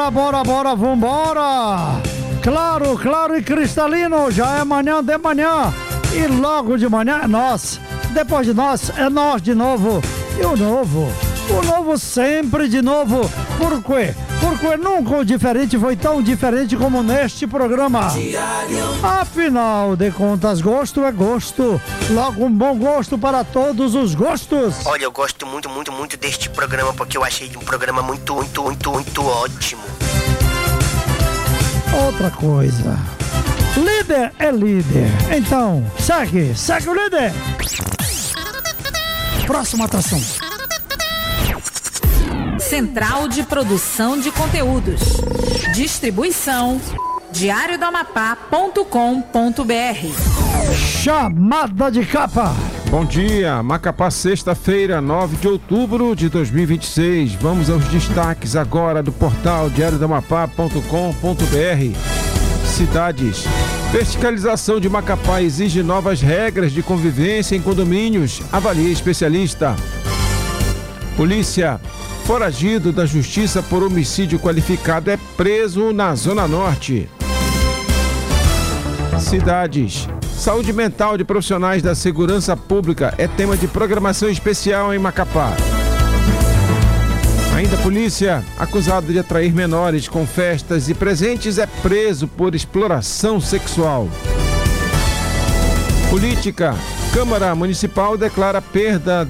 Bora, vambora! Claro e cristalino, já é manhã de manhã. E logo de manhã é nós. Depois de nós, é nós de novo. E o novo sempre de novo. Por quê? Porque nunca o diferente foi tão diferente como neste programa. Afinal de contas, gosto é gosto. Logo um bom gosto para todos os gostos. Olha, eu gosto muito deste programa, porque eu achei um programa muito ótimo. Outra coisa, líder é líder. Então, segue o líder. Próxima atração. Central de Produção de Conteúdos. Distribuição diariodoamapá.com.br. Chamada de capa. Bom dia, Macapá, sexta-feira, 9 de outubro de 2026. Vamos aos destaques agora do portal diariodoamapá.com.br. Cidades. Fiscalização de Macapá exige novas regras de convivência em condomínios. Avalia especialista. Polícia. Foragido da justiça por homicídio qualificado é preso na Zona Norte. Cidades. Saúde mental de profissionais da segurança pública é tema de programação especial em Macapá. Ainda polícia, acusado de atrair menores com festas e presentes é preso por exploração sexual. Política. Câmara Municipal declara perda